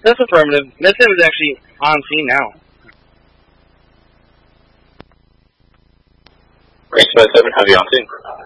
That's affirmative. Missing is actually on scene now. Range 7, have you on scene?